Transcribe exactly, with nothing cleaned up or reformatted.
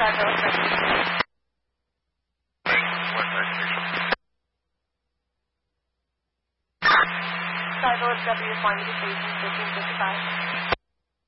Star Phillips. Star Phillips W, Quantity Station, fifteen fifty-five.